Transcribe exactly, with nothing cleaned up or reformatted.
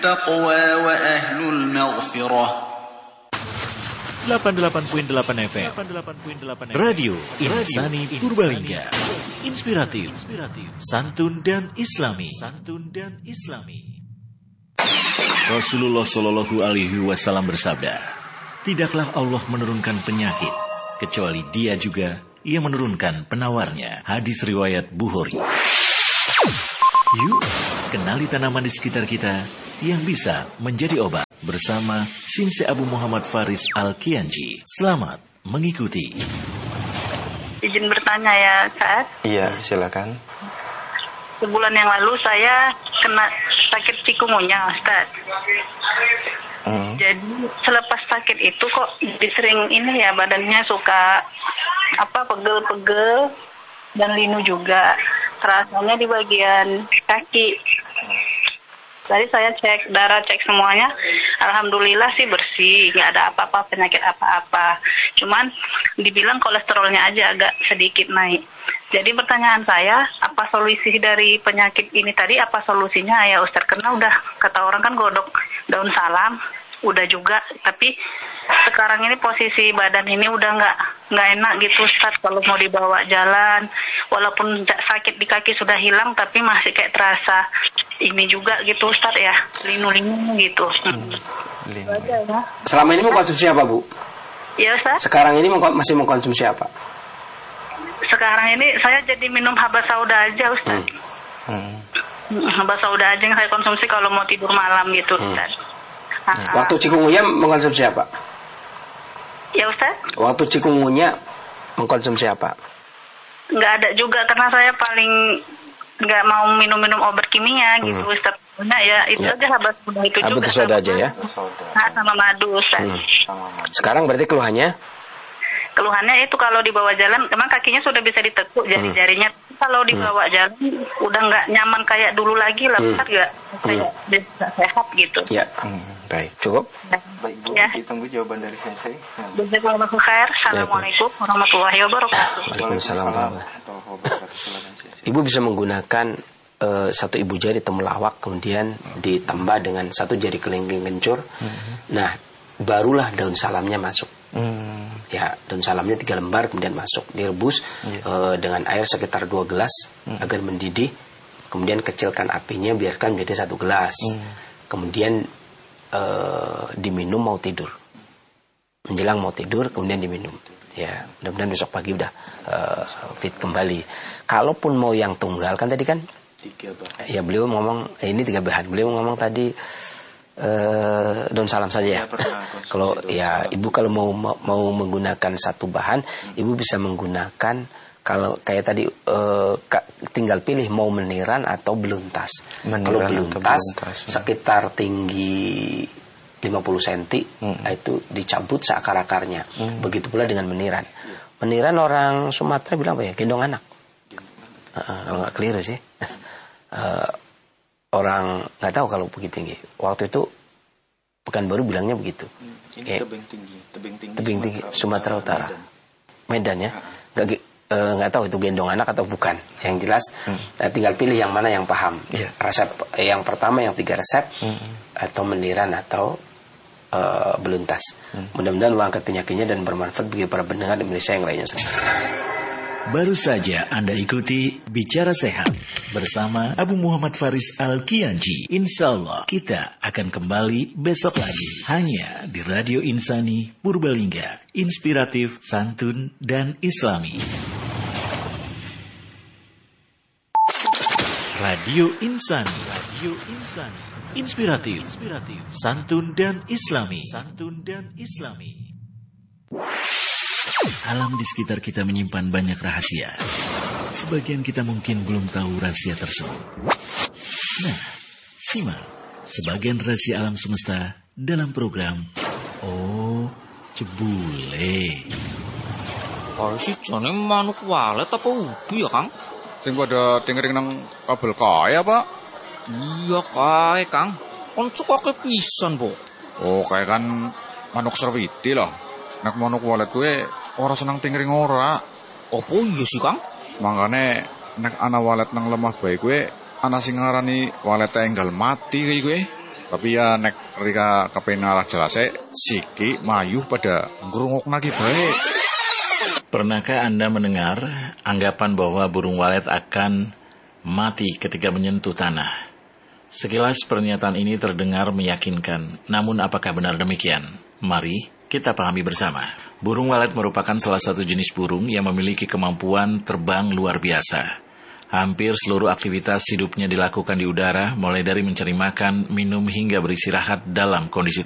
التقوى وأهل المغفرة. delapan puluh delapan koma delapan F M Radio Insani Purbalingga. Inspiratif, santun dan islami. Santun dan islami. Rasulullah Shallallahu Alaihi Wasallam bersabda, tidaklah Allah menurunkan penyakit kecuali Dia juga yang menurunkan penawarnya. Hadis riwayat Bukhari. Yuk, kenali tanaman di sekitar kita yang bisa menjadi obat bersama Sinse Abu Muhammad Faris Al-Kianji. Selamat mengikuti. Izin bertanya ya, Ustaz. Iya, silakan. Sebulan yang lalu saya kena sakit cikungunya, Ustaz. Hmm. Jadi selepas sakit itu kok jadi sering ini ya, badannya suka apa pegel-pegel dan linu juga. Rasanya di bagian kaki. Tadi saya cek darah, cek semuanya, alhamdulillah sih bersih, nggak ada apa-apa, penyakit apa-apa. Cuman dibilang kolesterolnya aja agak sedikit naik. Jadi pertanyaan saya, apa solusi dari penyakit ini tadi? Apa solusinya ya Ustaz? Karena udah kata orang kan godok daun salam, udah juga. Tapi sekarang ini posisi badan ini udah nggak nggak enak gitu Ustaz. Kalau mau dibawa jalan, walaupun sakit di kaki sudah hilang, tapi masih kayak terasa ini juga gitu Ustaz ya, linu-linu gitu. Hmm. Linu. Ya. Selama ini mengkonsumsi apa Bu? Ya Ustaz. Sekarang ini masih mengkonsumsi apa? Sekarang ini saya jadi minum habas sauda aja Ustaz. Hmm. Hmm. Habas sauda aja yang saya konsumsi kalau mau tidur malam gitu Ustaz. Hmm. Hmm. Waktu cikungunya mengkonsumsi apa? Ya Ustaz. Waktu cikungunya mengkonsumsi apa? Nggak ada juga karena saya paling nggak mau minum-minum obat kimia gitu hmm. Ustaz. Nah ya itu ya. Aja habas sauda itu habas juga. Habas sauda aja ya. Nah, sama madu Ustaz. Hmm. Sekarang berarti keluhannya? Keluhannya itu kalau dibawa jalan, memang kakinya sudah bisa ditekuk jari-jarinya. Hmm. Kalau dibawa hmm. jalan, udah nggak nyaman kayak dulu lagi lah, hmm. nggak kayak hmm. bisa sehat gitu. Ya, hmm. baik, cukup. Baik Bu, ya. Ditunggu jawaban dari Sensei. Jazakallahu khair. Assalamualaikum warahmatullahi wabarakatuh. Waalaikumsalam warahmatullahi wabarakatuh. Ibu bisa menggunakan uh, satu ibu jari temulawak, kemudian ditambah dengan satu jari kelingking kencur. Hmm. Nah, barulah daun salamnya masuk. Hmm. Ya, daun salamnya tiga lembar kemudian masuk, direbus yeah. uh, dengan air sekitar dua gelas hmm. agar mendidih. Kemudian kecilkan apinya, biarkan menjadi satu gelas. Hmm. Kemudian uh, diminum mau tidur. Menjelang mau tidur kemudian diminum. Ya, mudah-mudahan besok pagi udah uh, fit kembali. Kalaupun mau yang tunggal kan tadi kan tiga bahan. Ya beliau ngomong eh, ini tiga bahan. Beliau ngomong tadi Uh, daun salam saja ya. Kalau ya ibu kalau mau mau menggunakan satu bahan, hmm. ibu bisa menggunakan kalau kayak tadi uh, tinggal pilih mau meniran atau beluntas. Meniran kalau beluntas, beluntas ya. Sekitar tinggi lima puluh sentimeter hmm. itu dicabut seakar-akarnya. Hmm. Begitu pula dengan meniran. Meniran orang Sumatera bilang apa ya? Gendong anak. Uh, uh, kalau nggak keliru sih. uh, Orang nggak tahu kalau Bukit Tinggi. Waktu itu Pekanbaru bilangnya begitu. Hmm, ini kayak, tebing tinggi, tebing tinggi, tebing tinggi Sumatera, Sumatera Utara. Medan, Medan ya. Nggak uh, nggak tahu itu gendong anak atau bukan. Yang jelas hmm. uh, tinggal pilih yang mana yang paham. Yeah. Resep eh, yang pertama yang tiga resep hmm. atau meniran atau uh, beluntas. Hmm. Mudah-mudahan mengangkat penyakitnya dan bermanfaat bagi para pendengar Indonesia yang lainnya. Baru saja Anda ikuti Bicara Sehat bersama Abu Muhammad Faris Al-Kianji. Insya Allah kita akan kembali besok lagi hanya di Radio Insani Purbalingga. Inspiratif, santun, dan islami. Radio Insani, Radio Insani. Inspiratif, inspiratif, santun, dan islami. Santun dan islami. Alam di sekitar kita menyimpan banyak rahasia. Sebagian kita mungkin belum tahu rahasia tersebut. Nah, simak sebagian rahasia alam semesta dalam program Oh Cebule. Oh si jane manuk walet apa udu ya Kang? Sing pada tingering nang kabel kae apa? Iya kae Kang. Kon cukoke pisan, Po. Oh, kae kan manuk serwiti lah. Nek manuk walet kuwi ora seneng tingring ora. Apa iya sih, Kang? Mangane nek ana walet nang lemah bae kuwi ana sing ngarani walet enggal mati kuwi kuwi. Tapi ya nek rika kepenalah jelase siki mayuh pada ngrungok lagi baik. Pernahkah Anda mendengar anggapan bahwa burung walet akan mati ketika menyentuh tanah? Sekilas pernyataan ini terdengar meyakinkan, namun apakah benar demikian? Mari kita pahami bersama. Burung walet merupakan salah satu jenis burung yang memiliki kemampuan terbang luar biasa. Hampir seluruh aktivitas hidupnya dilakukan di udara, mulai dari mencari makan, minum, hingga beristirahat dalam kondisi